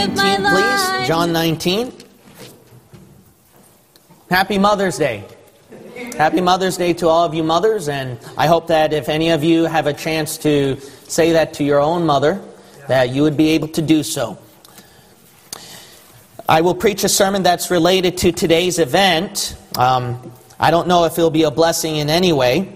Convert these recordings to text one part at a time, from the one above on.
19, please. John 19. Happy Mother's Day. Happy Mother's Day to all of you mothers, and I hope that if any of you have a chance to say that to your own mother, that you would be able to do so. I will preach a sermon that's related to today's event. I don't know if it'll be a blessing in any way.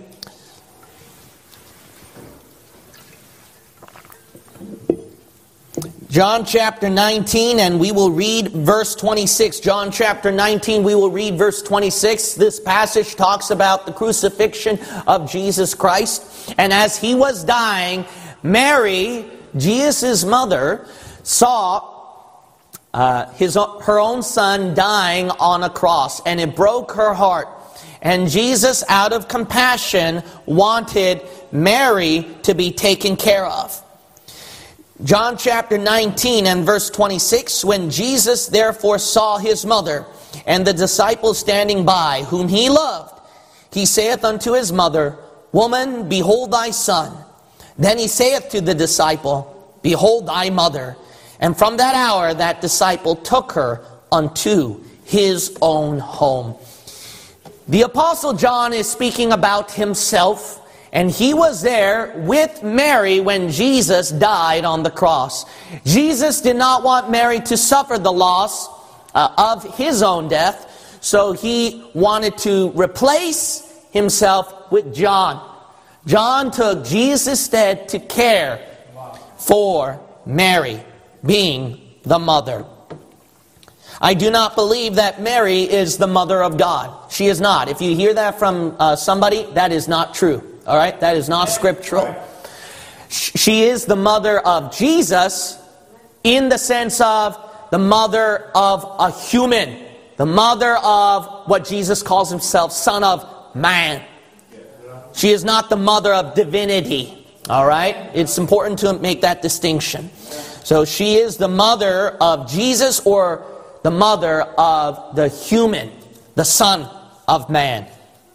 John chapter 19, and we will read verse 26. John chapter 19, we will read verse 26. This passage talks about the crucifixion of Jesus Christ. And as he was dying, Mary, Jesus' mother, saw her own son dying on a cross, and it broke her heart. And Jesus, out of compassion, wanted Mary to be taken care of. John chapter 19 and verse 26, when Jesus therefore saw his mother and the disciples standing by, whom he loved, he saith unto his mother, Woman, behold thy son. Then he saith to the disciple, Behold thy mother. And from that hour that disciple took her unto his own home. The Apostle John is speaking about himself, and he was there with Mary when Jesus died on the cross. Jesus did not want Mary to suffer the loss of his own death, so he wanted to replace himself with John. John took Jesus' stead to care for Mary, being the mother. I do not believe that Mary is the mother of God. She is not. If you hear that from somebody, that is not true. All right? That is not scriptural. She is the mother of Jesus in the sense of the mother of a human. The mother of what Jesus calls himself, Son of Man. She is not the mother of divinity. All right? It's important to make that distinction. So she is the mother of Jesus, or the mother of the human, the Son of Man.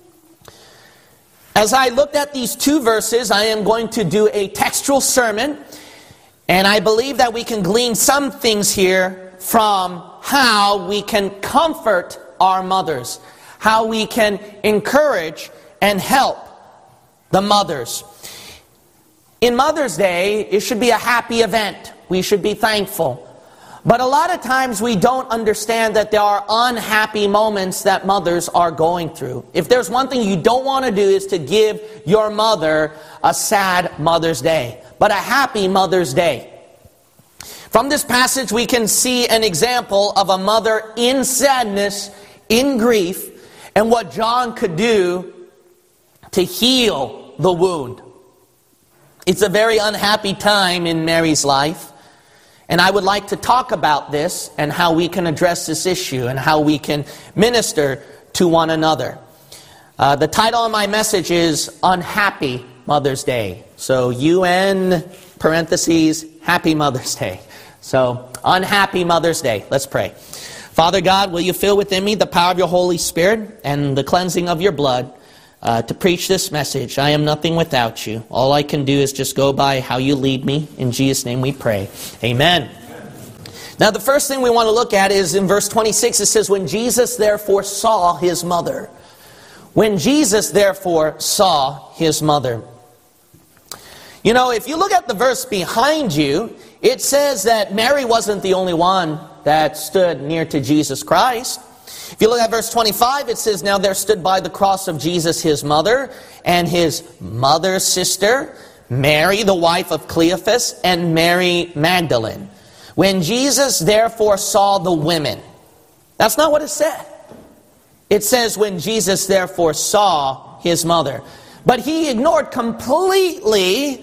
As I looked at these two verses, I am going to do a textual sermon, and I believe that we can glean some things here from how we can comfort our mothers, how we can encourage and help the mothers. In Mother's Day, it should be a happy event. We should be thankful. But a lot of times we don't understand that there are unhappy moments that mothers are going through. If there's one thing you don't want to do is to give your mother a sad Mother's Day, but a happy Mother's Day. From this passage we can see an example of a mother in sadness, in grief, and what John could do to heal the wound. It's a very unhappy time in Mary's life. And I would like to talk about this and how we can address this issue and how we can minister to one another. The title of my message is Unhappy Mother's Day. So UN parentheses, Happy Mother's Day. So Unhappy Mother's Day. Let's pray. Father God, will you fill within me the power of your Holy Spirit and the cleansing of your blood to preach this message. I am nothing without you. All I can do is just go by how you lead me. In Jesus' name we pray. Amen. Now the first thing we want to look at is in verse 26. It says, when Jesus therefore saw his mother. When Jesus therefore saw his mother. You know, if you look at the verse behind you, it says that Mary wasn't the only one that stood near to Jesus Christ. If you look at verse 25, it says, Now there stood by the cross of Jesus his mother, and his mother's sister, Mary, the wife of Cleophas, and Mary Magdalene. When Jesus therefore saw the women. That's not what it said. It says, when Jesus therefore saw his mother. But he ignored completely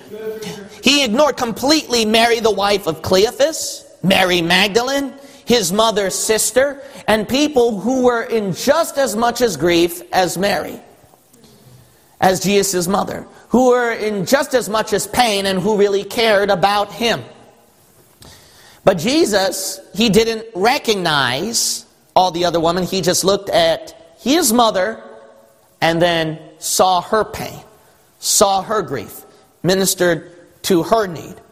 Mary, the wife of Cleophas, Mary Magdalene, his mother's sister, and people who were in just as much as grief as Mary, as Jesus' mother, who were in just as much as pain and who really cared about him. But Jesus, he didn't recognize all the other women. He just looked at his mother and then saw her pain, saw her grief, ministered to her need.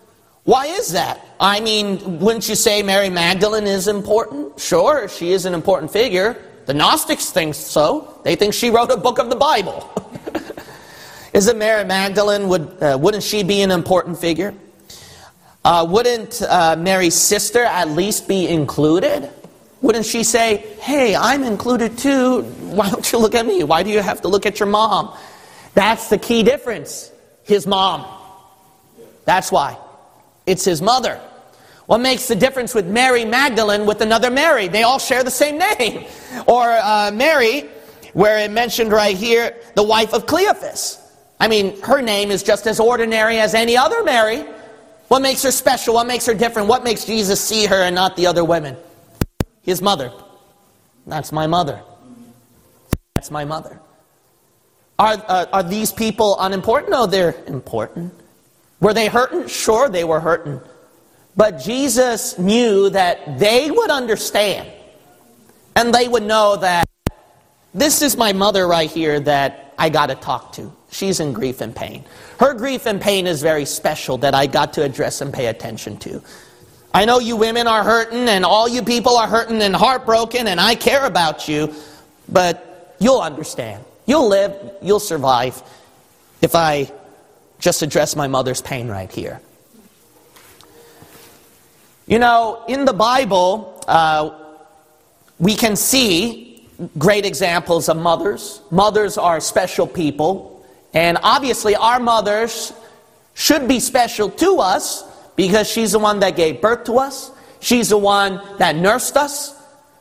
Why is that? I mean, wouldn't you say Mary Magdalene is important? Sure, she is an important figure. The Gnostics think so. They think she wrote a book of the Bible. Isn't Mary Magdalene, wouldn't she be an important figure? Wouldn't Mary's sister at least be included? Wouldn't she say, hey, I'm included too. Why don't you look at me? Why do you have to look at your mom? That's the key difference. His mom. That's why. It's his mother. What makes the difference with Mary Magdalene with another Mary? They all share the same name. Or Mary, where it mentioned right here, the wife of Cleophas. I mean, her name is just as ordinary as any other Mary. What makes her special? What makes her different? What makes Jesus see her and not the other women? His mother. That's my mother. That's my mother. Are these people unimportant? No, they're important. Were they hurting? Sure, they were hurting. But Jesus knew that they would understand. And they would know that this is my mother right here that I got to talk to. She's in grief and pain. Her grief and pain is very special that I got to address and pay attention to. I know you women are hurting and all you people are hurting and heartbroken and I care about you. But you'll understand. You'll live. You'll survive if I just address my mother's pain right here. You know, in the Bible, we can see great examples of mothers. Mothers are special people. And obviously our mothers should be special to us because she's the one that gave birth to us. She's the one that nursed us.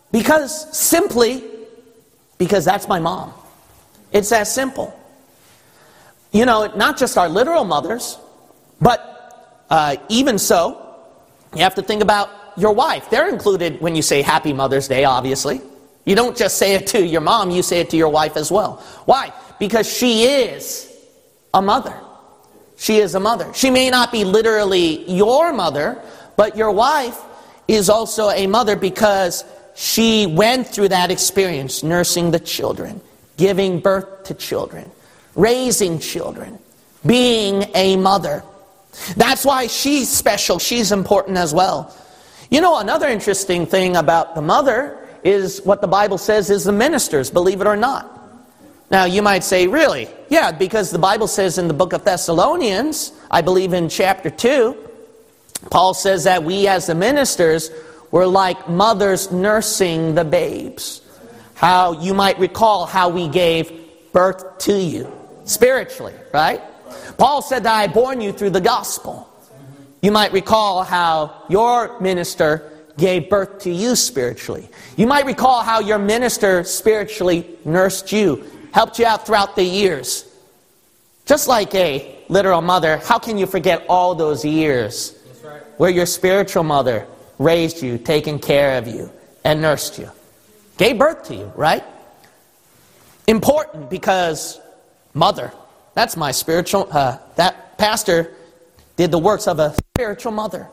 Simply because that's my mom. It's that simple. You know, not just our literal mothers, but even so, you have to think about your wife. They're included when you say Happy Mother's Day, obviously. You don't just say it to your mom, you say it to your wife as well. Why? Because she is a mother. She is a mother. She may not be literally your mother, but your wife is also a mother because she went through that experience, nursing the children, giving birth to children, raising children, being a mother. That's why she's special. She's important as well. You know, another interesting thing about the mother is what the Bible says is the ministers, believe it or not. Now, you might say, really? Yeah, because the Bible says in the book of Thessalonians, I believe in chapter 2, Paul says that we as the ministers were like mothers nursing the babes. How you might recall how we gave birth to you spiritually, right? Paul said that I born you through the gospel. You might recall how your minister gave birth to you spiritually. You might recall how your minister spiritually nursed you, helped you out throughout the years. Just like a literal mother, how can you forget all those years where your spiritual mother raised you, taken care of you, and nursed you? Gave birth to you, right? Important because mother. That's my spiritual, that pastor did the works of a spiritual mother.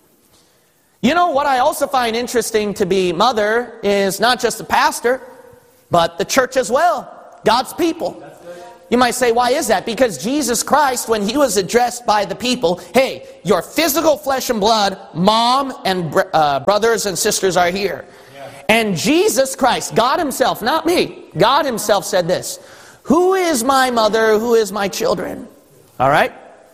You know what I also find interesting to be mother is not just the pastor, but the church as well. God's people. You might say, why is that? Because Jesus Christ, when he was addressed by the people, hey, your physical flesh and blood, mom and brothers and sisters are here. And Jesus Christ, God himself, not me, God himself said this, who is my mother, who is my children? All right?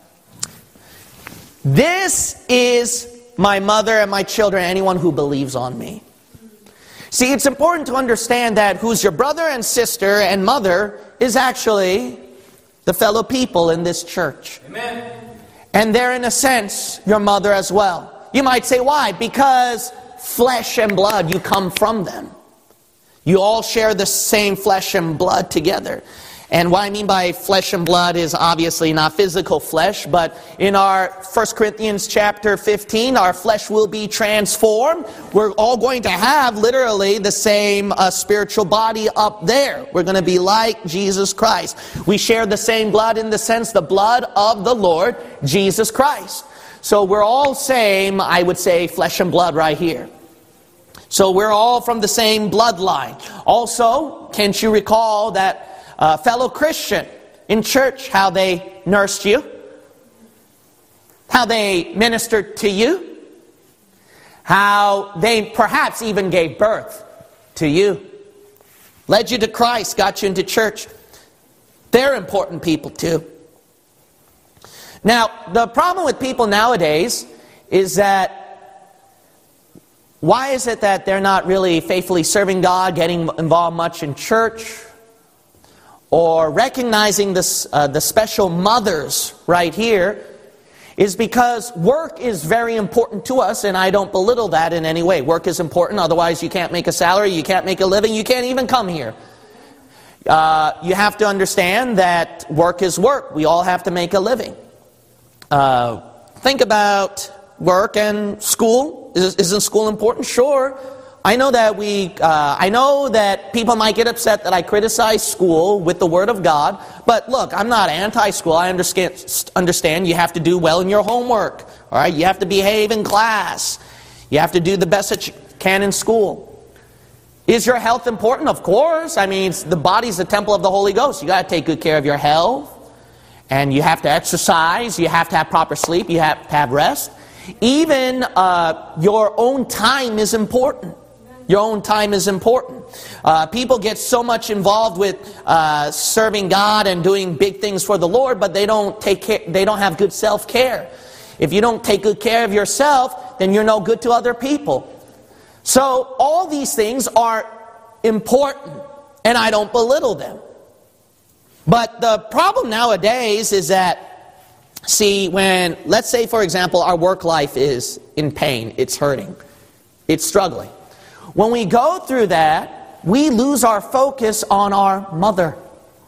This is my mother and my children, anyone who believes on me. See, it's important to understand that who's your brother and sister and mother is actually the fellow people in this church. Amen. And they're in a sense your mother as well. You might say, why? Because flesh and blood, you come from them. You all share the same flesh and blood together. And what I mean by flesh and blood is obviously not physical flesh, but in our 1 Corinthians chapter 15, our flesh will be transformed. We're all going to have literally the same spiritual body up there. We're going to be like Jesus Christ. We share the same blood in the sense, the blood of the Lord Jesus Christ. So we're all same, I would say, flesh and blood right here. So we're all from the same bloodline. Also, can't you recall that fellow Christian in church, how they nursed you? how they ministered to you, how they perhaps even gave birth to you, led you to Christ, got you into church. They're important people too. Now, the problem with people nowadays is that why is it that they're not really faithfully serving God, getting involved much in church, or recognizing this, the special mothers right here, is because work is very important to us, and I don't belittle that in any way. Work is important, otherwise you can't make a salary, you can't make a living, you can't even come here. You have to understand that work is work. We all have to make a living. Think about work and school. Isn't school important? Sure. I know that people might get upset that I criticize school with the Word of God. But look, I'm not anti-school. I understand you have to do well in your homework. All right, you have to behave in class. You have to do the best that you can in school. Is your health important? Of course. I mean, the body's the temple of the Holy Ghost. You got to take good care of your health. And you have to exercise. You have to have proper sleep. You have to have rest. Even your own time is important. Your own time is important. People get so much involved with serving God and doing big things for the Lord, but they don't take care, they don't have good self-care. If you don't take good care of yourself, then you're no good to other people. So all these things are important, and I don't belittle them. But the problem nowadays is that, see, when, let's say, for example, our work life is in pain, it's hurting, it's struggling. When we go through that, we lose our focus on our mother.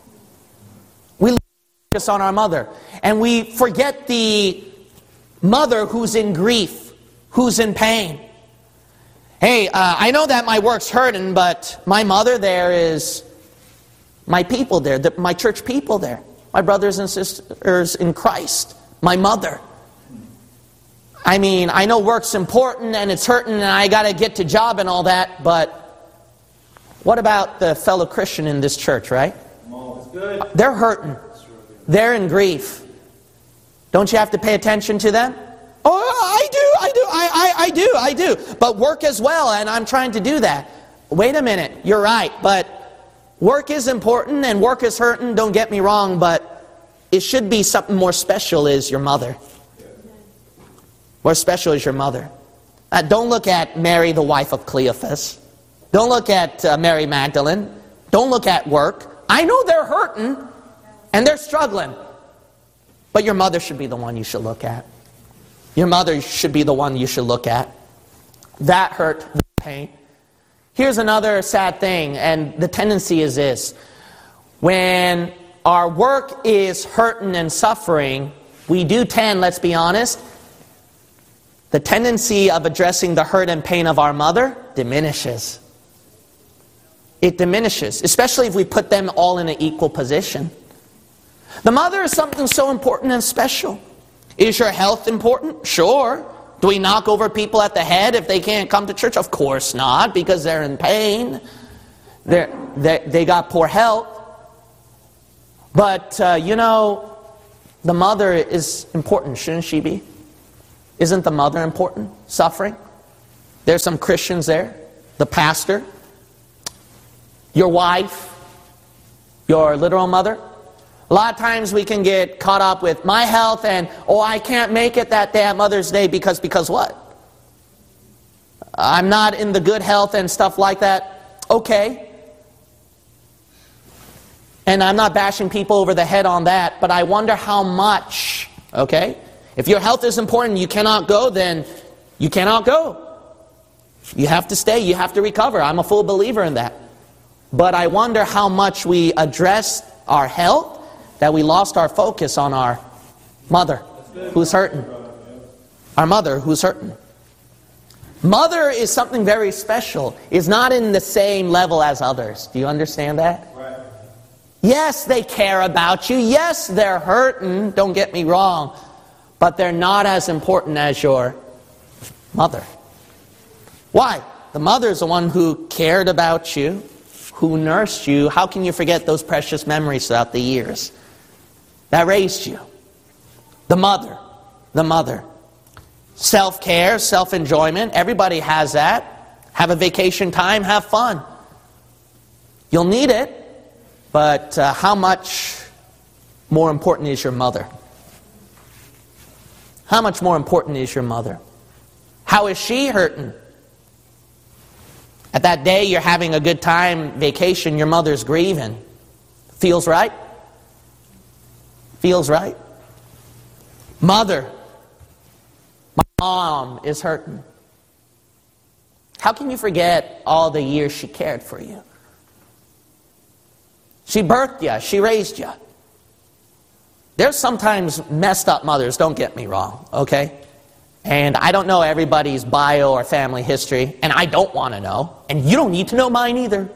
We lose our focus on our mother. And we forget the mother who's in grief, who's in pain. Hey, I know that my work's hurting, but my mother there is my people there, my church people there, my brothers and sisters in Christ, my mother. I mean, I know work's important and it's hurting and I got to get to job and all that, but what about the fellow Christian in this church, right? They're hurting. They're in grief. Don't you have to pay attention to them? Oh, I do. But work as well, and I'm trying to do that. Wait a minute, you're right, but work is important and work is hurting, don't get me wrong, but it should be something more special is your mother. More special is your mother. Don't look at Mary, the wife of Cleophas. Don't look at Mary Magdalene. Don't look at work. I know they're hurting and they're struggling. But your mother should be the one you should look at. Your mother should be the one you should look at. That hurt, that pain. Here's another sad thing, and the tendency is this. When our work is hurting and suffering, we do tend, let's be honest, the tendency of addressing the hurt and pain of our mother diminishes. It diminishes, especially if we put them all in an equal position. The mother is something so important and special. Is your health important? Sure. Do we knock over people at the head if they can't come to church? Of course not, because they're in pain. They got poor health. But, the mother is important, shouldn't she be? Isn't the mother important? Suffering? There's some Christians there. The pastor. Your wife. Your literal mother. A lot of times we can get caught up with my health and, I can't make it that day at Mother's Day because what? I'm not in the good health and stuff like that. Okay. And I'm not bashing people over the head on that, but I wonder how much, okay? If your health is important, you cannot go, then you cannot go. You have to stay, you have to recover. I'm a full believer in that. But I wonder how much we address our health that we lost our focus on our mother who's hurting. Our mother who's hurting. Mother is something very special. It's not in the same level as others. Do you understand that? Right. Yes, they care about you. Yes, they're hurting. Don't get me wrong. But they're not as important as your mother. Why? The mother is the one who cared about you, who nursed you. How can you forget those precious memories throughout the years? That raised you. The mother. the mother. Self-care, self-enjoyment, everybody has that. Have a vacation time, have fun. You'll need it, but how much more important is your mother? How much more important is your mother? How is she hurting? At that day you're having a good time, vacation, your mother's grieving. Feels right? Feels right? Mother, my mom is hurting. How can you forget all the years she cared for you? She birthed you. She raised you. There's sometimes messed up mothers, don't get me wrong, okay? And I don't know everybody's bio or family history, and I don't want to know, and you don't need to know mine either.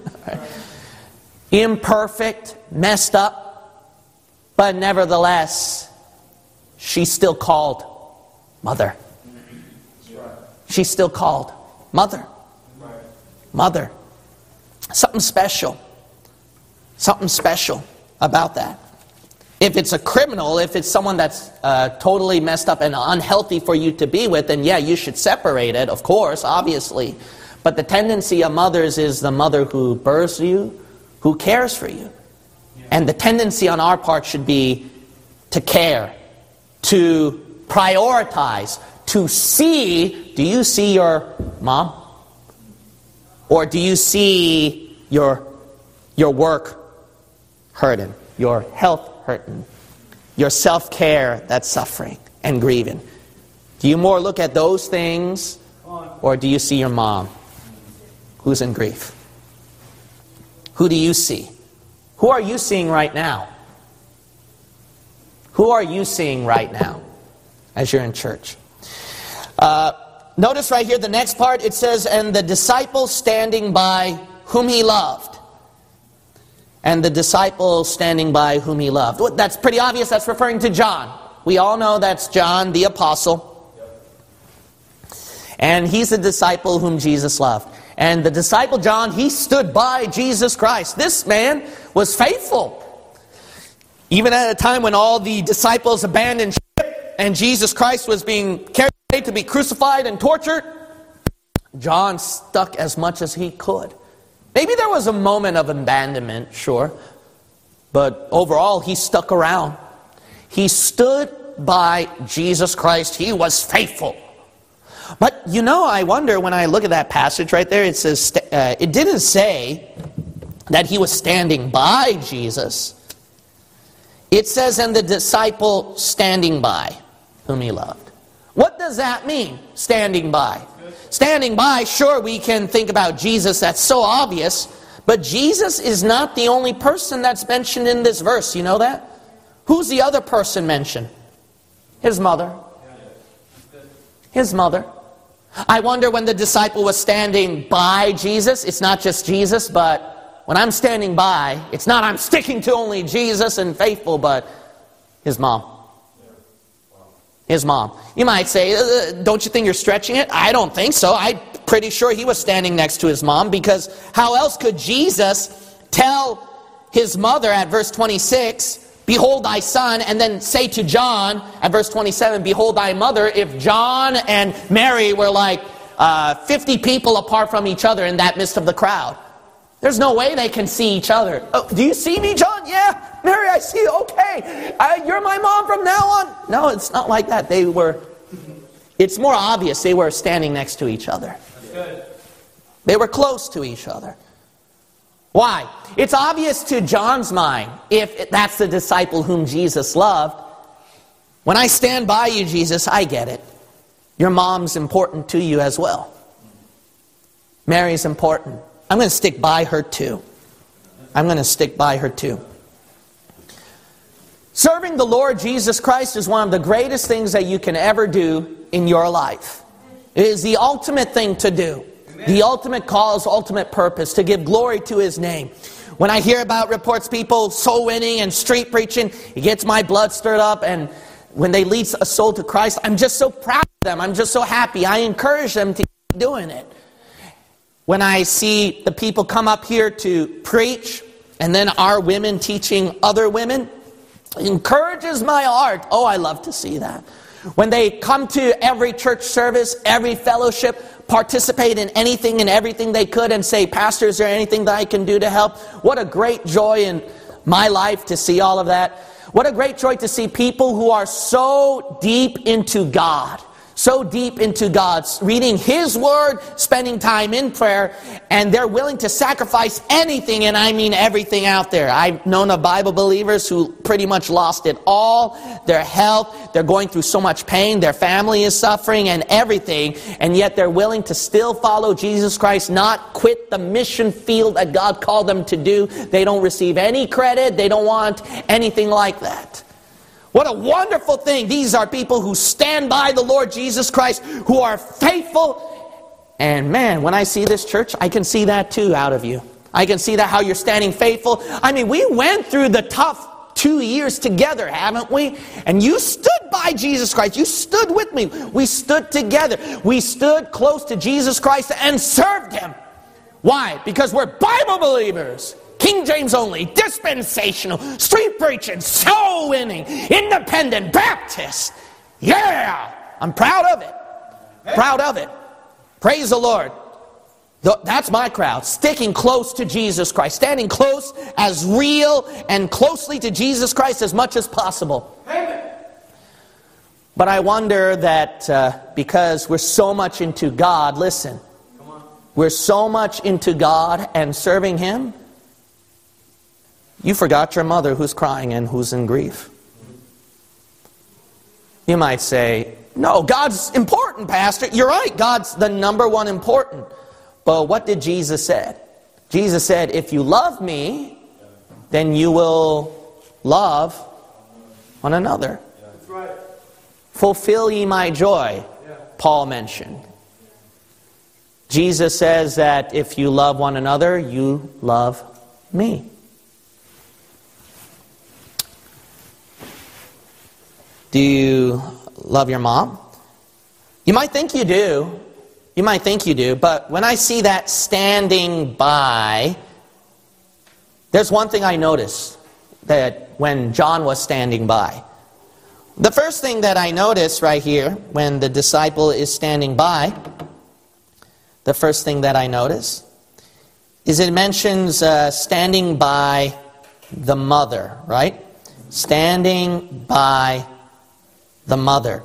Imperfect, messed up, but nevertheless, she's still called mother. She's still called mother. Mother. Something special. Something special about that. If it's a criminal, if it's someone that's totally messed up and unhealthy for you to be with, then yeah, you should separate it, of course, obviously. But the tendency of mothers is the mother who births you, who cares for you. And the tendency on our part should be to care, to prioritize, to see. Do you see your mom? Or do you see your work hurting, your health hurting, your self-care that's suffering and grieving? Do you more look at those things, or do you see your mom who's in grief? Who do you see? Who are you seeing right now? Who are you seeing right now as you're in church? Notice right here, the next part, it says, and the disciples standing by whom he loved. And the disciples standing by whom he loved. Well, that's pretty obvious. That's referring to John. We all know that's John the apostle. And he's the disciple whom Jesus loved. And the disciple John, he stood by Jesus Christ. This man was faithful. Even at a time when all the disciples abandoned ship and Jesus Christ was being carried to be crucified and tortured, John stuck as much as he could. Maybe there was a moment of abandonment, sure. But overall, he stuck around. He stood by Jesus Christ. He was faithful. But you know, I wonder when I look at that passage right there, it says, it didn't say that he was standing by Jesus. It says, and the disciple standing by whom he loved. What does that mean, standing by? Standing by, sure, we can think about Jesus, that's so obvious. But Jesus is not the only person that's mentioned in this verse, you know that? Who's the other person mentioned? His mother. His mother. I wonder when the disciple was standing by Jesus, it's not just Jesus, but when I'm standing by, it's not I'm sticking to only Jesus and faithful, but his mom. His mom. You might say, don't you think you're stretching it? I don't think so. I'm pretty sure he was standing next to his mom, because how else could Jesus tell his mother at verse 26, behold thy son, and then say to John at verse 27, behold thy mother, if John and Mary were like 50 people apart from each other in that midst of the crowd? There's no way they can see each other. Oh, do you see me, John? Yeah. Mary, I see you. Okay. You're my mom from now on. No, it's not like that. It's more obvious they were standing next to each other. That's good. They were close to each other. Why? It's obvious to John's mind, if that's the disciple whom Jesus loved. When I stand by you, Jesus, I get it. Your mom's important to you as well. Mary's important. I'm going to stick by her too. I'm going to stick by her too. Serving the Lord Jesus Christ is one of the greatest things that you can ever do in your life. It is the ultimate thing to do. The ultimate cause, ultimate purpose, to give glory to His name. When I hear about reports, people soul winning and street preaching, it gets my blood stirred up. And when they lead a soul to Christ, I'm just so proud of them. I'm just so happy. I encourage them to keep doing it. When I see the people come up here to preach, and then our women teaching other women, it encourages my heart. Oh, I love to see that. When they come to every church service, every fellowship, participate in anything and everything they could and say, Pastor, is there anything that I can do to help? What a great joy in my life to see all of that. What a great joy to see people who are so deep into God. So deep into God, reading His Word, spending time in prayer, and they're willing to sacrifice anything, and I mean everything out there. I've known of Bible believers who pretty much lost it all, their health, they're going through so much pain, their family is suffering and everything, and yet they're willing to still follow Jesus Christ, not quit the mission field that God called them to do. They don't receive any credit, they don't want anything like that. What a wonderful thing. These are people who stand by the Lord Jesus Christ, who are faithful. And man, when I see this church, I can see that too out of you. I can see that how you're standing faithful. I mean, we went through the tough 2 years together, haven't we? And you stood by Jesus Christ. You stood with me. We stood together. We stood close to Jesus Christ and served Him. Why? Because we're Bible believers. King James only, dispensational, street preaching, soul winning, independent, Baptist. Yeah! I'm proud of it. Proud of it. Praise the Lord. That's my crowd. Sticking close to Jesus Christ. Standing close as real and closely to Jesus Christ as much as possible. But I wonder that because we're so much into God, listen. We're so much into God and serving Him, you forgot your mother who's crying and who's in grief. You might say, no, God's important, Pastor. You're right, God's the number one important. But what did Jesus say? Jesus said, if you love me, then you will love one another. That's right. Fulfill ye my joy, Paul mentioned. Jesus says that if you love one another, you love me. Do you love your mom? You might think you do. You might think you do. But when I see that standing by, there's one thing I noticed that when John was standing by. The first thing that I notice right here when the disciple is standing by, the first thing that I notice is it mentions standing by the mother, right? Standing by the mother.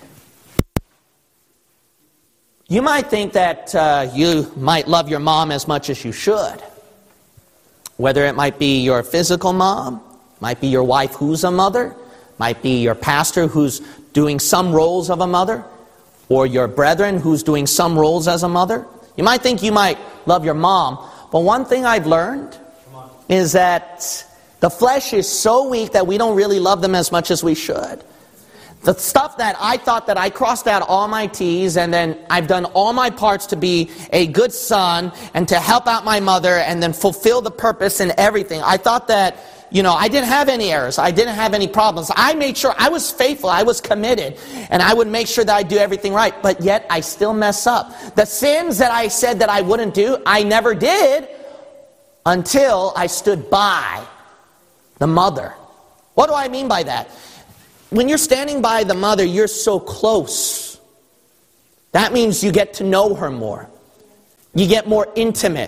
You might think that you might love your mom as much as you should. Whether it might be your physical mom, might be your wife who's a mother, might be your pastor who's doing some roles of a mother, or your brethren who's doing some roles as a mother. You might think you might love your mom, but one thing I've learned is that the flesh is so weak that we don't really love them as much as we should. The stuff that I thought that I crossed out all my T's and then I've done all my parts to be a good son and to help out my mother and then fulfill the purpose and everything. I thought that, I didn't have any errors. I didn't have any problems. I made sure I was faithful. I was committed. And I would make sure that I do everything right. But yet I still mess up. The sins that I said that I wouldn't do, I never did until I stood by the mother. What do I mean by that? When you're standing by the mother, you're so close. That means you get to know her more. You get more intimate.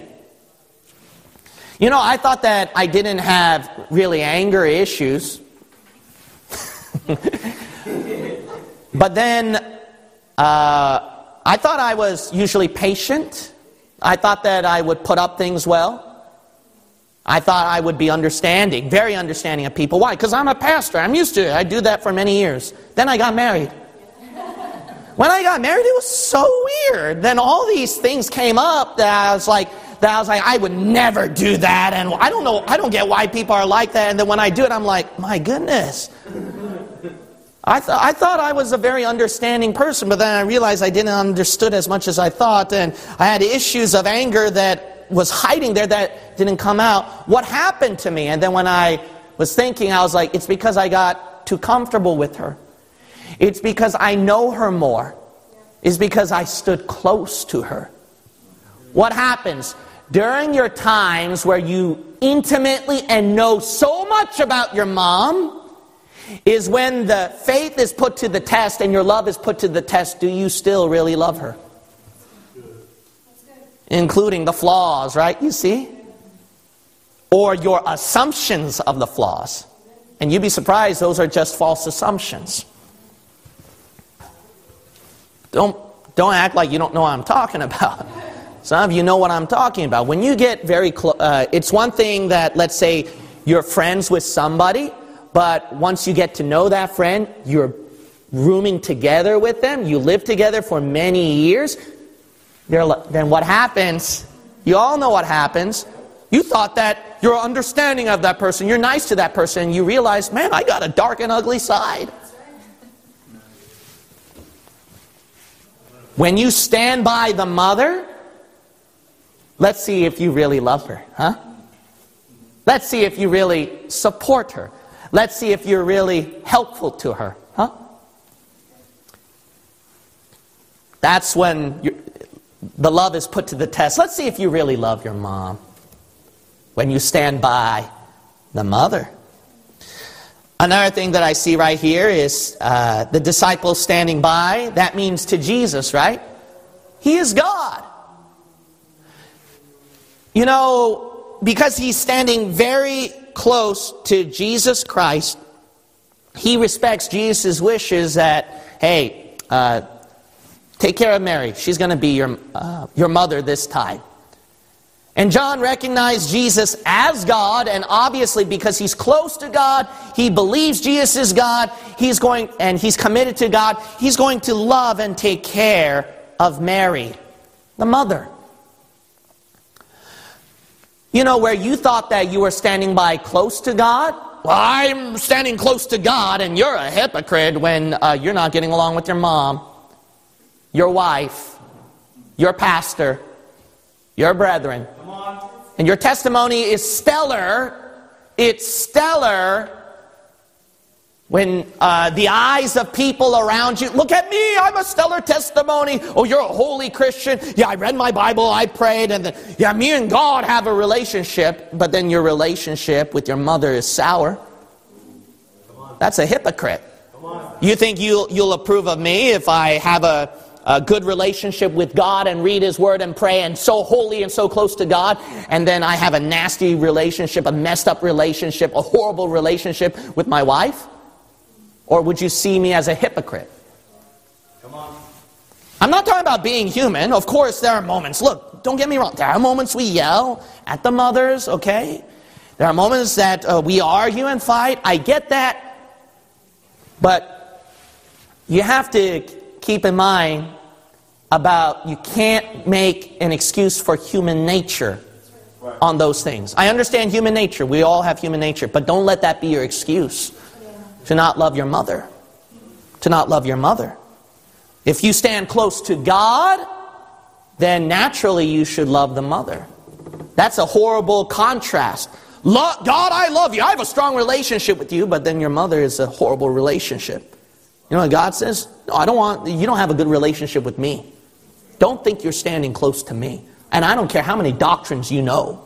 I thought that I didn't have really anger issues. But then I thought I was usually patient. I thought that I would put up things well. I thought I would be understanding, very understanding of people. Why? Because I'm a pastor. I'm used to it. I do that for many years. Then I got married. When I got married, it was so weird. Then all these things came up that I was like, I would never do that. And I don't get why people are like that. And then when I do it, I'm like, my goodness. I thought I was a very understanding person, but then I realized I didn't understood as much as I thought. And I had issues of anger that was hiding there that didn't come out. What happened to me? And then when I was thinking, I was like, it's because I got too comfortable with her. It's because I know her more. It's because I stood close to her. What happens? During your times where you intimately and know so much about your mom, is when the faith is put to the test and your love is put to the test, do you still really love her? Including the flaws, right? You see? Or your assumptions of the flaws. And you'd be surprised, those are just false assumptions. Don't act like you don't know what I'm talking about. Some of you know what I'm talking about. When you get very close, it's one thing that, let's say, you're friends with somebody, but once you get to know that friend, you're rooming together with them, you live together for many years, then what happens? You all know what happens. You thought that you're understanding of that person, you're nice to that person, and you realize, man, I got a dark and ugly side. When you stand by the mother, let's see if you really love her, huh? Let's see if you really support her. Let's see if you're really helpful to her, huh? That's when the love is put to the test. Let's see if you really love your mom. When you stand by the mother. Another thing that I see right here is the disciples standing by. That means to Jesus, right? He is God. You know, because he's standing very close to Jesus Christ, he respects Jesus' wishes that, hey, take care of Mary. She's going to be your mother this time. And John recognized Jesus as God, and obviously because he's close to God, he believes Jesus is God, he's committed to God, he's going to love and take care of Mary, the mother. You know, where you thought that you were standing by close to God, well, I'm standing close to God, and you're a hypocrite when you're not getting along with your mom, your wife, your pastor, your brethren. And your testimony is stellar. It's stellar when the eyes of people around you, look at me, I'm a stellar testimony. Oh, you're a holy Christian. Yeah, I read my Bible, I prayed, and then, yeah, me and God have a relationship. But then your relationship with your mother is sour. That's a hypocrite. You think you'll approve of me if I have a good relationship with God and read His Word and pray and so holy and so close to God, and then I have a nasty relationship, a messed up relationship, a horrible relationship with my wife? Or would you see me as a hypocrite? Come on. I'm not talking about being human. Of course there are moments, look, don't get me wrong, there are moments we yell at the mothers, okay? There are moments that we argue and fight. I get that. But you have to keep in mind about you can't make an excuse for human nature on those things. I understand human nature. We all have human nature. But don't let that be your excuse to not love your mother. To not love your mother. If you stand close to God, then naturally you should love the mother. That's a horrible contrast. God, I love you. I have a strong relationship with you. But then your mother is a horrible relationship. You know what God says? No, you don't have a good relationship with me. Don't think you're standing close to me. And I don't care how many doctrines you know.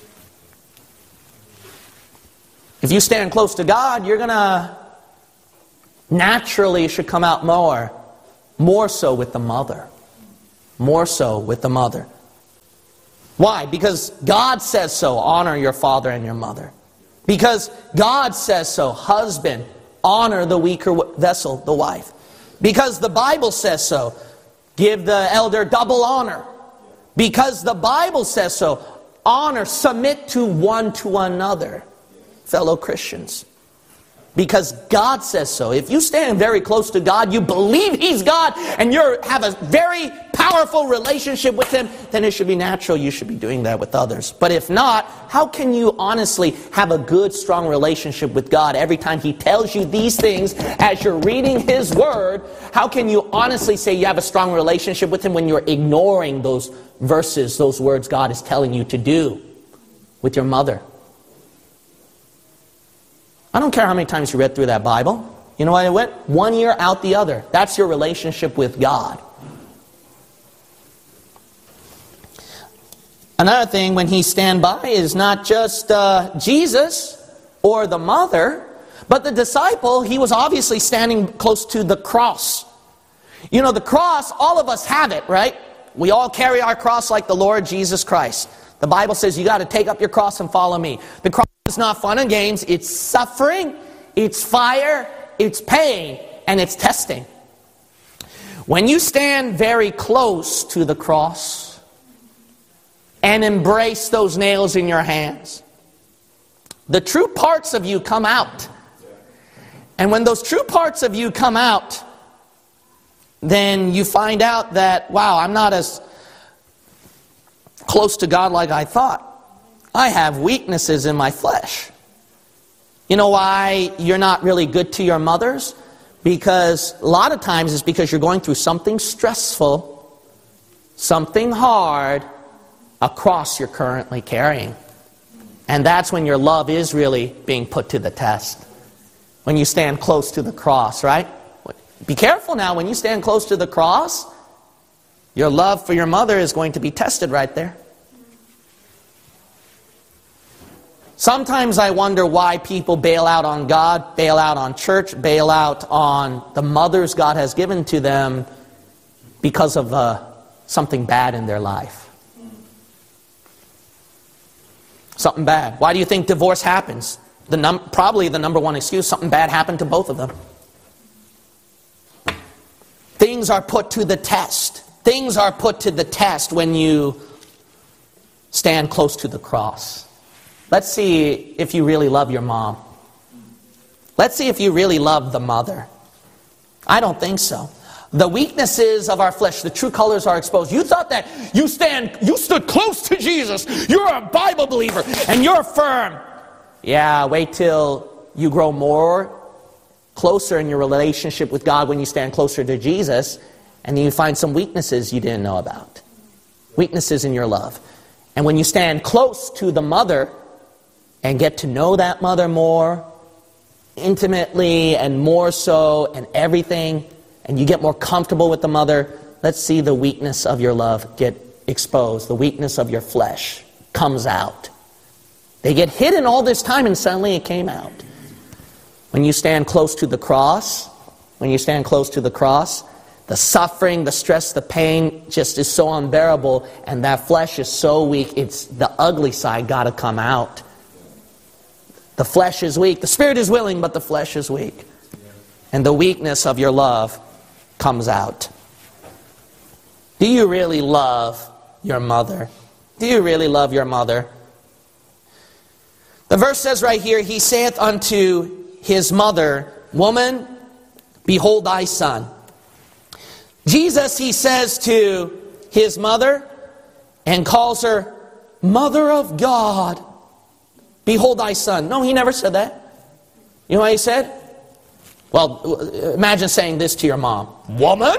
If you stand close to God, you're going to naturally should come out more so with the mother. More so with the mother. Why? Because God says so. Honor your father and your mother. Because God says so. Husband, honor the weaker vessel, the wife. Because the Bible says so. Give the elder double honor. Because the Bible says so. Honor, submit to one to another. Fellow Christians. Because God says so. If you stand very close to God, you believe He's God, and you have a very powerful relationship with Him, then it should be natural you should be doing that with others. But if not, how can you honestly have a good, strong relationship with God every time He tells you these things as you're reading His Word? How can you honestly say you have a strong relationship with Him when you're ignoring those verses, those words God is telling you to do with your mother? I don't care how many times you read through that Bible. You know what it went? One ear out the other. That's your relationship with God. Another thing when He stand by is not just Jesus or the mother, But the disciple, he was obviously standing close to the cross. You know, the cross, all of us have it, right? We all carry our cross like the Lord Jesus Christ. The Bible says you got to take up your cross and follow me. The cross is not fun and games. It's suffering, it's fire, it's pain, and it's testing. When you stand very close to the cross and embrace those nails in your hands, the true parts of you come out. And when those true parts of you come out, then you find out that, wow, I'm not as close to God like I thought. I have weaknesses in my flesh. You know why you're not really good to your mothers? Because a lot of times it's because you're going through something stressful, something hard, a cross you're currently carrying. And that's when your love is really being put to the test. When you stand close to the cross, right? Be careful now, when you stand close to the cross, your love for your mother is going to be tested right there. Sometimes I wonder why people bail out on God, bail out on church, bail out on the mothers God has given to them because of something bad in their life. Something bad. Why do you think divorce happens? Probably the number one excuse, something bad happened to both of them. Things are put to the test. Things are put to the test when you stand close to the cross. Let's see if you really love your mom. Let's see if you really love the mother. I don't think so. The weaknesses of our flesh, the true colors are exposed. You thought that you stood close to Jesus. You're a Bible believer and you're firm. Yeah, wait till you grow more closer in your relationship with God when you stand closer to Jesus, and then you find some weaknesses you didn't know about. Weaknesses in your love. And when you stand close to the mother and get to know that mother more intimately and more so and everything, and you get more comfortable with the mother, let's see the weakness of your love get exposed. The weakness of your flesh comes out. They get hidden all this time and suddenly it came out. When you stand close to the cross, the suffering, the stress, the pain just is so unbearable, and that flesh is so weak, it's the ugly side got to come out. The flesh is weak. The spirit is willing, but the flesh is weak. And the weakness of your love comes out. Do you really love your mother? Do you really love your mother? The verse says right here, he saith unto his mother, Woman, behold thy son. Jesus, he says to his mother and calls her Mother of God. Behold thy son. No, he never said that. You know what he said? Well, imagine saying this to your mom. Woman,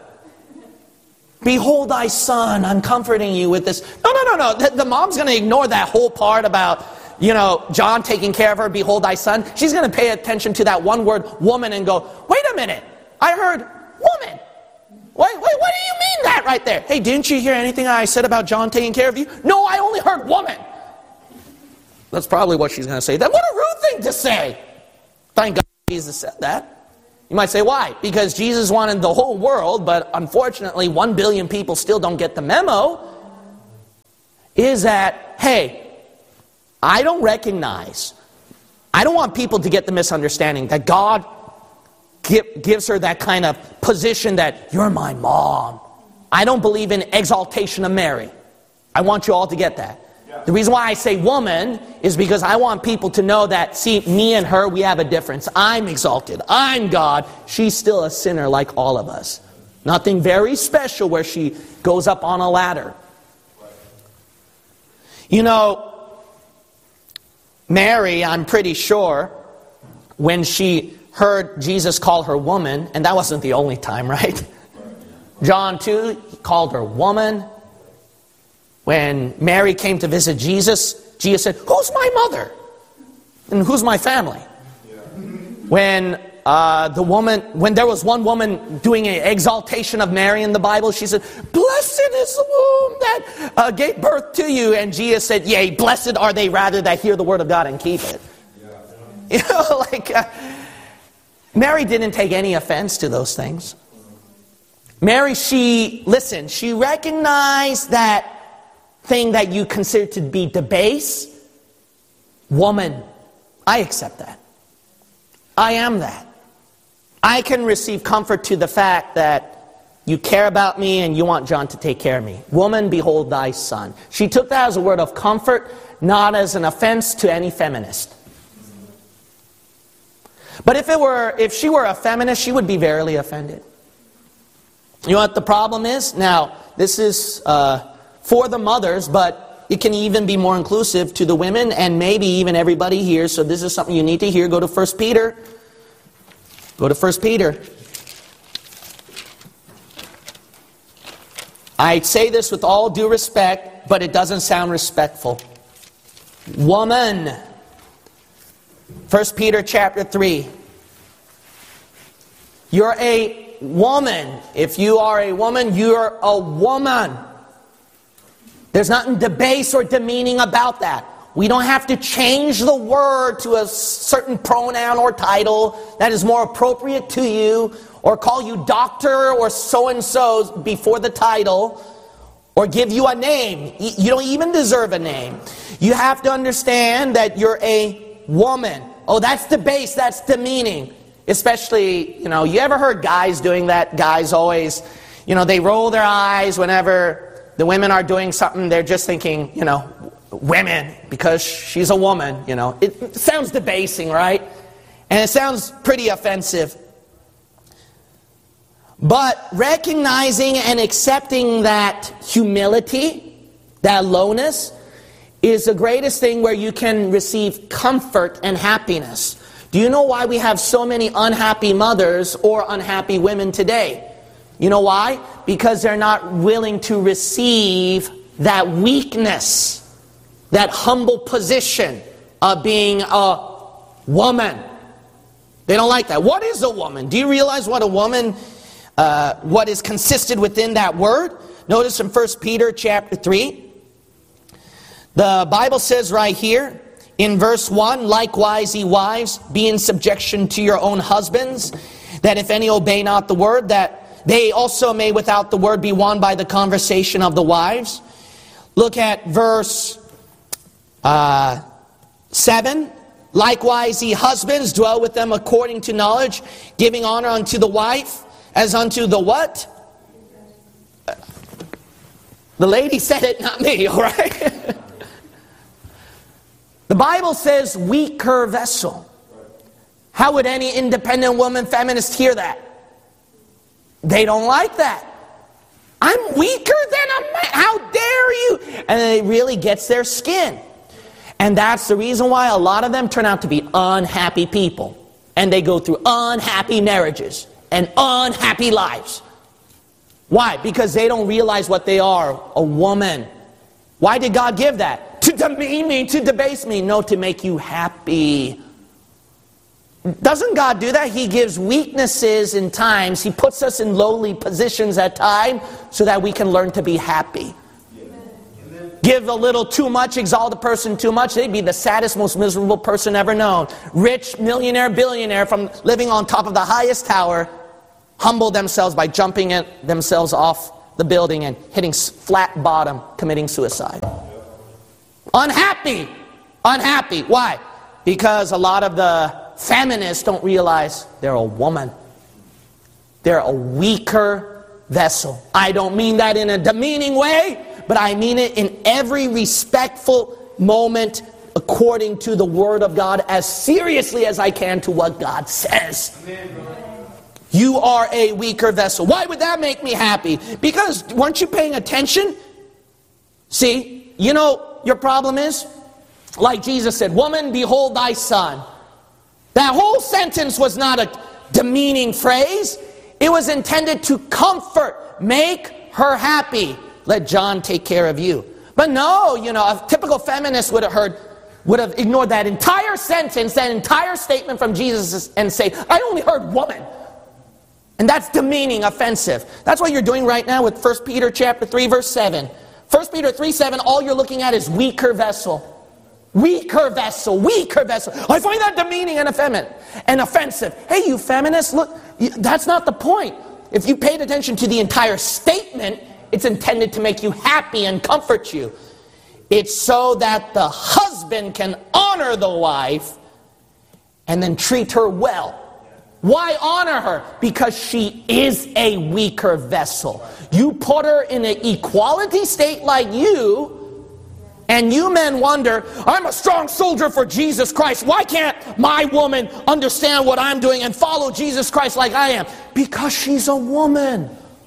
behold thy son. I'm comforting you with this. No. The mom's going to ignore that whole part about, John taking care of her, behold thy son. She's going to pay attention to that one word, woman, and go, wait a minute. I heard woman. Wait, what do you mean that right there? Hey, didn't you hear anything I said about John taking care of you? No, I only heard woman. That's probably what she's going to say. Then what a rude thing to say. Thank God Jesus said that. You might say, why? Because Jesus wanted the whole world, but unfortunately 1 billion people still don't get the memo. Is that, hey, I don't want people to get the misunderstanding that God gives her that kind of position that, you're my mom. I don't believe in exaltation of Mary. I want you all to get that. The reason why I say woman is because I want people to know that, see, me and her, we have a difference. I'm exalted. I'm God. She's still a sinner like all of us. Nothing very special where she goes up on a ladder. Mary, I'm pretty sure, when she heard Jesus call her woman, and that wasn't the only time, right? John 2, he called her woman. When Mary came to visit Jesus, Jesus said, who's my mother? And who's my family? When there was one woman doing an exaltation of Mary in the Bible, she said, blessed is the womb that gave birth to you. And Jesus said, yea, blessed are they rather that hear the word of God and keep it. Mary didn't take any offense to those things. Mary, she recognized that thing that you consider to be debased. Woman, I accept that. I am that. I can receive comfort to the fact that you care about me and you want John to take care of me. Woman, behold thy son. She took that as a word of comfort, not as an offense to any feminist. But if she were a feminist, she would be verily offended. You know what the problem is? Now, this is for the mothers, but it can even be more inclusive to the women and maybe even everybody here. So this is something you need to hear. Go to 1 Peter. Go to 1 Peter. I say this with all due respect, but it doesn't sound respectful. Woman. 1 Peter chapter 3. You're a woman. If you are a woman, you're a woman. There's nothing debased or demeaning about that. We don't have to change the word to a certain pronoun or title that is more appropriate to you, or call you doctor or so-and-so before the title, or give you a name. You don't even deserve a name. You have to understand that you're a woman. Oh, that's debased, that's demeaning. Especially, you ever heard guys doing that? Guys always, they roll their eyes whenever the women are doing something. They're just thinking, women, because she's a woman, It sounds debasing, right? And it sounds pretty offensive. But recognizing and accepting that humility, that lowness, is the greatest thing where you can receive comfort and happiness. Do you know why we have so many unhappy mothers or unhappy women today? You know why? Because they're not willing to receive that weakness, that humble position of being a woman. They don't like that. What is a woman? Do you realize what a woman, what is consisted within that word? Notice in 1 Peter chapter 3. The Bible says right here, in verse 1, likewise, ye wives, be in subjection to your own husbands, that if any obey not the word, that they also may without the word be won by the conversation of the wives. Look at verse 7. Likewise, ye husbands, dwell with them according to knowledge, giving honor unto the wife, as unto the what? The lady said it, not me, all right? The Bible says, weaker vessel. How would any independent woman feminist hear that? They don't like that. I'm weaker than a man. How dare you? And it really gets their skin. And that's the reason why a lot of them turn out to be unhappy people. And they go through unhappy marriages and unhappy lives. Why? Because they don't realize what they are, a woman. Why did God give that? To demean me, to debase me. No, to make you happy. Doesn't God do that? He gives weaknesses in times. He puts us in lowly positions at times so that we can learn to be happy. Amen. Give a little too much, exalt a person too much, they'd be the saddest, most miserable person ever known. Rich, millionaire, billionaire, from living on top of the highest tower, humble themselves by jumping themselves off the building and hitting flat bottom, committing suicide. Unhappy. Unhappy. Why? Because a lot of the feminists don't realize they're a woman. They're a weaker vessel. I don't mean that in a demeaning way, but I mean it in every respectful moment according to the Word of God, as seriously as I can to what God says. You are a weaker vessel. Why would that make me happy? Because weren't you paying attention? See, your problem is, like Jesus said, woman, behold thy son. That whole sentence was not a demeaning phrase. It was intended to comfort, make her happy. Let John take care of you. But no, a typical feminist would have ignored that entire sentence, that entire statement from Jesus, and say, I only heard woman. And that's demeaning, offensive. That's what you're doing right now with 1 Peter chapter 3, verse 7. 1 Peter 3:7, all you're looking at is weaker vessel. Weaker vessel, weaker vessel. I find that demeaning and offensive. Hey, you feminists, look, that's not the point. If you paid attention to the entire statement, it's intended to make you happy and comfort you. It's so that the husband can honor the wife and then treat her well. Why honor her? Because she is a weaker vessel. You put her in an equality state like you, and you men wonder, I'm a strong soldier for Jesus Christ. Why can't my woman understand what I'm doing and follow Jesus Christ like I am? Because she's a woman.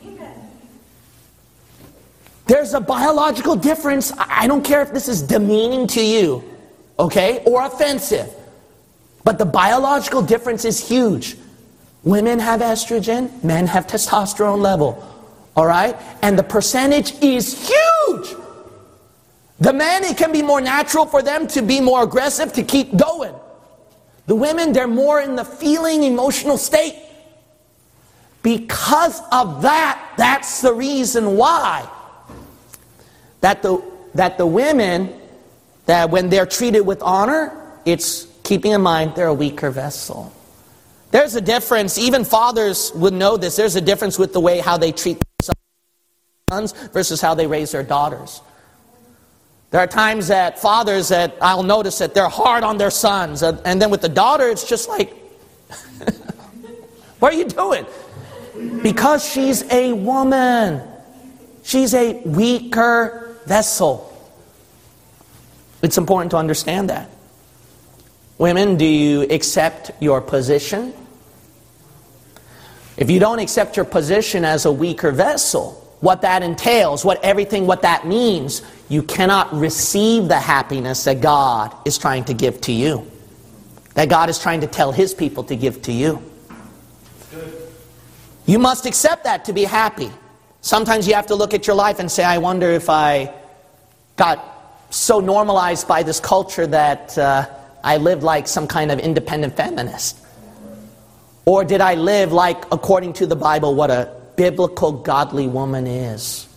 There's a biological difference. I don't care if this is demeaning to you, okay, or offensive. But the biological difference is huge. Women have estrogen, men have testosterone level. All right? And the percentage is huge. The men, it can be more natural for them to be more aggressive, to keep going. The women, they're more in the feeling, emotional state. Because of that, that's the reason why. That the women, that when they're treated with honor, it's keeping in mind they're a weaker vessel. There's a difference, even fathers would know this, there's a difference with the way how they treat their sons versus how they raise their daughters. There are times that fathers that I'll notice that they're hard on their sons. And then with the daughter, it's just like, what are you doing? Because she's a woman. She's a weaker vessel. It's important to understand that. Women, do you accept your position? If you don't accept your position as a weaker vessel, what that entails, what that means, you cannot receive the happiness that God is trying to give to you. That God is trying to tell His people to give to you. You must accept that to be happy. Sometimes you have to look at your life and say, I wonder if I got so normalized by this culture that I lived like some kind of independent feminist. Or did I live like, according to the Bible, what a biblical godly woman is?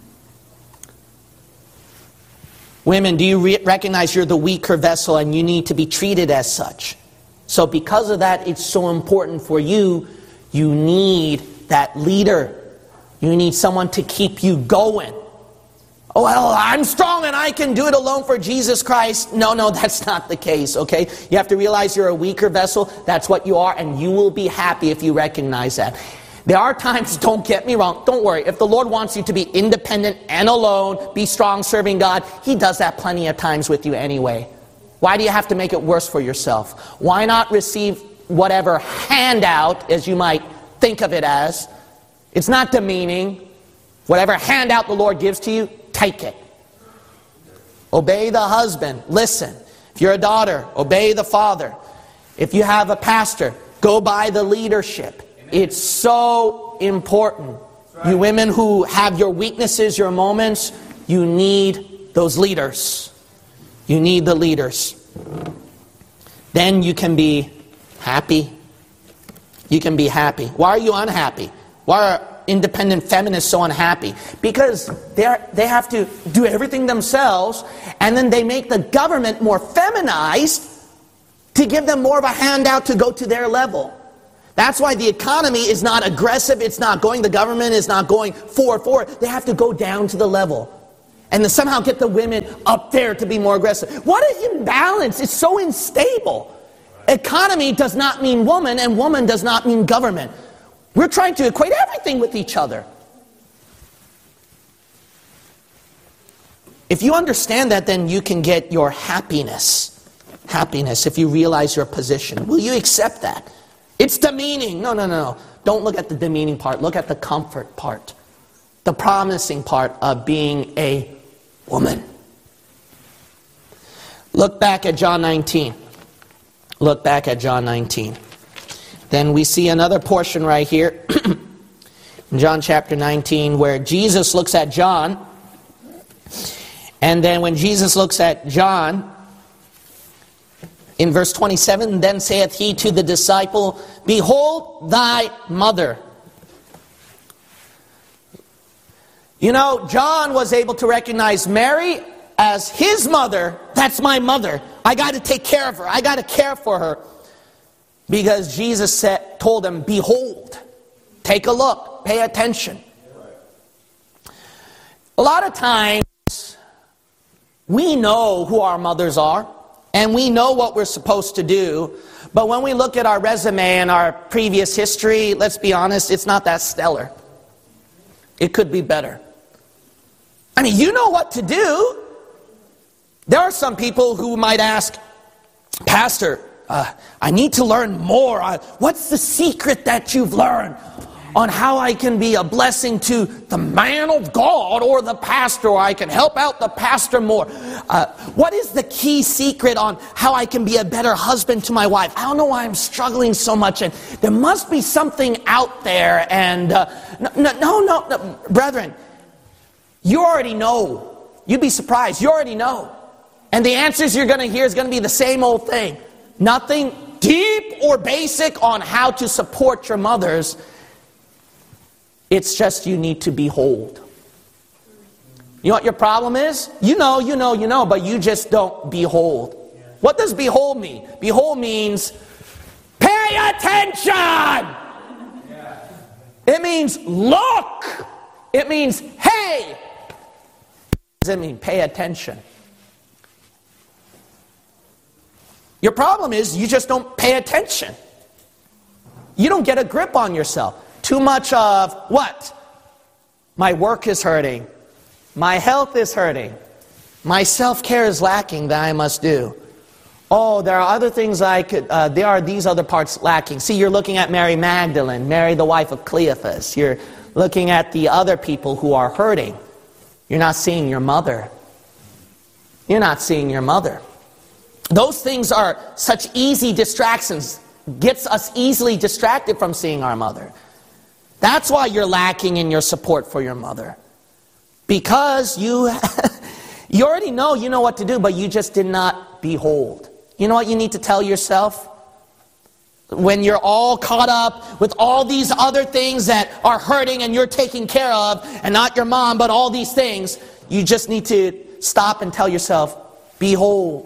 Women, do you recognize you're the weaker vessel and you need to be treated as such? So because of that, it's so important for you. You need that leader. You need someone to keep you going. Oh, well, I'm strong and I can do it alone for Jesus Christ. No, that's not the case, okay? You have to realize you're a weaker vessel. That's what you are, and you will be happy if you recognize that. There are times, don't get me wrong, don't worry. If the Lord wants you to be independent and alone, be strong serving God, He does that plenty of times with you anyway. Why do you have to make it worse for yourself? Why not receive whatever handout, as you might think of it as? It's not demeaning. Whatever handout the Lord gives to you, take it. Obey the husband. Listen. If you're a daughter, obey the father. If you have a pastor, go by the leadership. It's so important. You women who have your weaknesses, your moments, you need those leaders. You need the leaders. Then you can be happy. You can be happy. Why are you unhappy? Why are independent feminists so unhappy? Because they have to do everything themselves, and then they make the government more feminized to give them more of a handout to go to their level. That's why the economy is not aggressive. It's not going, the government is not going forward. They have to go down to the level. And then somehow get the women up there to be more aggressive. What an imbalance. It's so unstable. Economy does not mean woman, and woman does not mean government. We're trying to equate everything with each other. If you understand that, then you can get your happiness. Happiness, if you realize your position. Will you accept that? It's demeaning. No. Don't look at the demeaning part. Look at the comfort part. The promising part of being a woman. Look back at John 19. Look back at John 19. Then we see another portion right here. In John chapter 19, where Jesus looks at John. And then when Jesus looks at John, in verse 27, then saith he to the disciple, behold thy mother. You know, John was able to recognize Mary as his mother, that's my mother. I got to take care of her. I got to care for her. Because Jesus told him, behold, take a look, pay attention. A lot of times, we know who our mothers are, and we know what we're supposed to do, but when we look at our resume and our previous history, let's be honest, it's not that stellar. It could be better. I mean, you know what to do. There are some people who might ask, Pastor, I need to learn more. What's the secret that you've learned on how I can be a blessing to the man of God or the pastor, or I can help out the pastor more? What is the key secret on how I can be a better husband to my wife? I don't know why I'm struggling so much, and there must be something out there. And no, brethren, you already know. You'd be surprised. You already know. And the answers you're going to hear is going to be the same old thing. Nothing deep or basic on how to support your mothers. It's just you need to behold. You know what your problem is? You know, but you just don't behold. What does behold mean? Behold means pay attention. It means look. It means hey. What does it mean? Pay attention. Your problem is you just don't pay attention. You don't get a grip on yourself. Too much of what? My work is hurting. My health is hurting. My self-care is lacking that I must do. Oh, there are other things there are these other parts lacking. See, you're looking at Mary Magdalene, Mary the wife of Cleophas. You're looking at the other people who are hurting. You're not seeing your mother. You're not seeing your mother. Those things are such easy distractions. Gets us easily distracted from seeing our mother. That's why you're lacking in your support for your mother. Because you already know, you know what to do, but you just did not behold. You know what you need to tell yourself? When you're all caught up with all these other things that are hurting and you're taking care of, and not your mom, but all these things, you just need to stop and tell yourself, behold.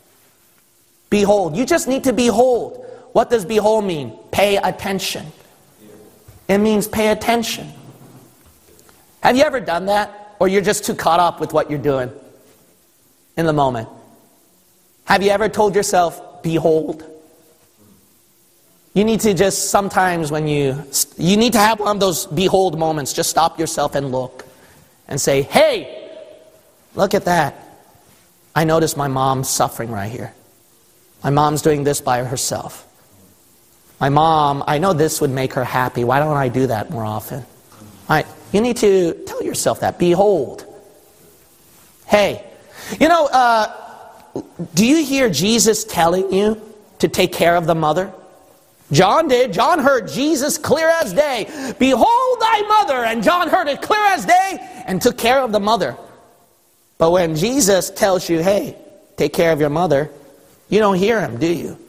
Behold. You just need to behold. What does behold mean? Pay attention. It means pay attention. Have you ever done that? Or you're just too caught up with what you're doing in the moment? Have you ever told yourself, behold? You need to just sometimes when you need to have one of those behold moments. Just stop yourself and look. And say, hey, look at that. I notice my mom's suffering right here. My mom's doing this by herself. My mom, I know this would make her happy. Why don't I do that more often? You need to tell yourself that. Behold. Hey. You know, do you hear Jesus telling you to take care of the mother? John did. John heard Jesus clear as day. Behold thy mother. And John heard it clear as day and took care of the mother. But when Jesus tells you, hey, take care of your mother, you don't hear him, do you?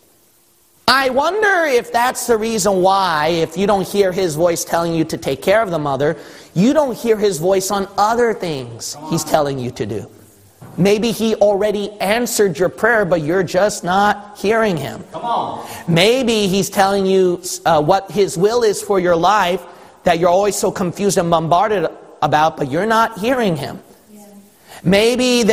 I wonder if that's the reason why, if you don't hear his voice telling you to take care of the mother, you don't hear his voice on other things he's telling you to do. Maybe he already answered your prayer, but you're just not hearing him. Come on. Maybe he's telling you what his will is for your life that you're always so confused and bombarded about, but you're not hearing him. Yeah. Maybe